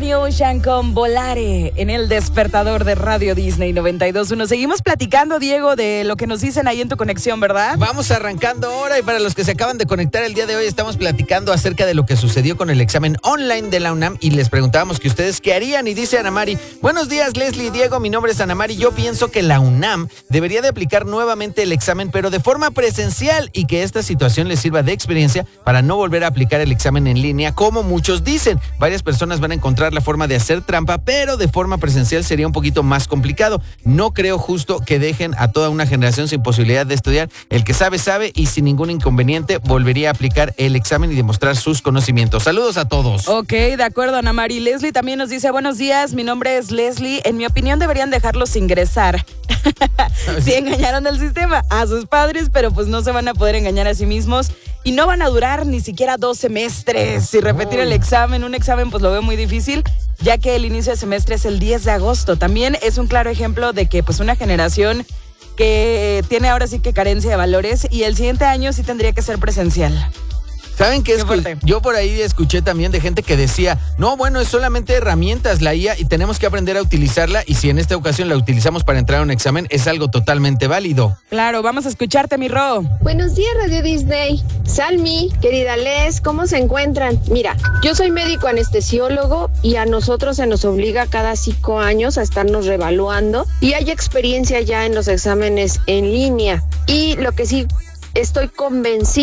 Danny Ocean con Volare en el despertador de Radio Disney 92.1. Seguimos platicando, Diego, de lo que nos dicen ahí en tu conexión, ¿verdad? Vamos arrancando ahora y para los que se acaban de conectar el día de hoy estamos platicando acerca de lo que sucedió con el examen online de la UNAM y les preguntábamos que ustedes qué harían y dice Ana Mari: buenos días Leslie y Diego, mi nombre es Ana Mari, yo pienso que la UNAM debería de aplicar nuevamente el examen pero de forma presencial y que esta situación les sirva de experiencia para no volver a aplicar el examen en línea como muchos dicen. Varias personas van a encontrar la forma de hacer trampa, pero de forma presencial sería un poquito más complicado. No creo justo que dejen a toda una generación sin posibilidad de estudiar. El que sabe, sabe y sin ningún inconveniente volvería a aplicar el examen y demostrar sus conocimientos. Saludos a todos. Ok, de acuerdo, Ana Mari. Leslie también nos dice: buenos días, mi nombre es Leslie. En mi opinión deberían dejarlos ingresar. Sí engañaron al sistema, a sus padres, pero pues no se van a poder engañar a sí mismos y no van a durar ni siquiera 2 semestres. Y repetir el examen, un examen pues lo veo muy difícil, ya que el inicio de semestre es el 10 de agosto. También es un claro ejemplo de que pues una generación que tiene ahora sí que carencia de valores y el siguiente año sí tendría que ser presencial. ¿Saben qué? Yo por ahí escuché también de gente que decía, no, bueno, es solamente herramientas la IA y tenemos que aprender a utilizarla y si en esta ocasión la utilizamos para entrar a un examen es algo totalmente válido. Claro, vamos a escucharte, mi Ro. Buenos días, Radio Disney. Salmi, querida Les, ¿cómo se encuentran? Mira, yo soy médico anestesiólogo y a nosotros se nos obliga cada 5 años a estarnos reevaluando y hay experiencia ya en los exámenes en línea. Y lo que sí estoy convencida